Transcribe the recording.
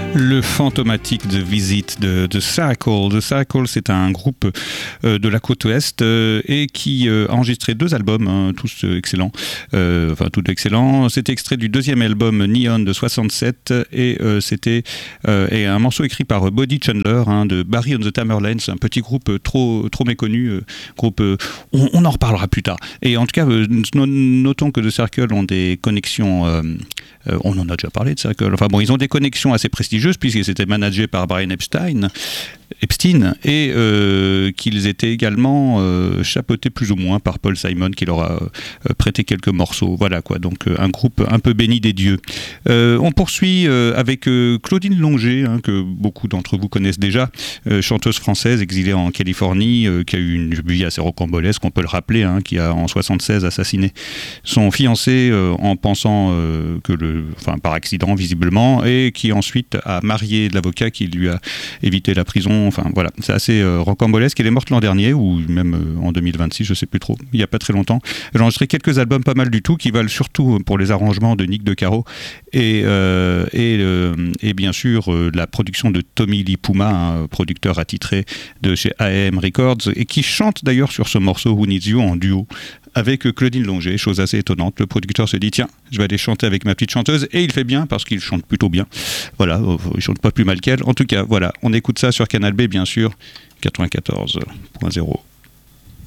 Le fantomatique de visite de The Circle. The Circle, c'est un groupe de la côte ouest et qui a enregistré 2 albums, tous excellents. Tout excellent. C'était extrait du 2e album Neon de 67 et c'était un morceau écrit par Buddy Chandler de Barry on the Tamerlanes, un petit groupe trop méconnu. On en reparlera plus tard. Et en tout cas, notons que The Circle ont des connexions. On en a déjà parlé de Circle. Enfin bon, ils ont des connexions assez prestigieuses puisqu'ils étaient managés par Brian Epstein et qu'ils étaient également chapeautés plus ou moins par Paul Simon qui leur a prêté quelques morceaux. Voilà quoi, donc un groupe un peu béni des dieux. On poursuit avec Claudine Longet, que beaucoup d'entre vous connaissent déjà, chanteuse française exilée en Californie, qui a eu une vie assez rocambolesque, on peut le rappeler, qui a en 76 assassiné son fiancé en pensant par accident visiblement, et qui ensuite a marié l'avocat qui lui a évité la prison. Enfin voilà, c'est assez rocambolesque. Elle est morte l'an dernier ou même en 2026, je sais plus trop, il y a pas très longtemps. Elle a enregistré quelques albums pas mal du tout qui valent surtout pour les arrangements de Nick DeCaro et bien sûr la production de Tommy Lee Puma, producteur attitré de chez AM Records, et qui chante d'ailleurs sur ce morceau Who Needs You en duo avec Claudine Longet, chose assez étonnante. Le producteur se dit tiens, je vais aller chanter avec ma petite chanteuse, et il fait bien parce qu'il chante plutôt bien. Voilà, il chante pas plus mal qu'elle. En tout cas, voilà, on écoute ça sur Canal B, bien sûr, 94.0.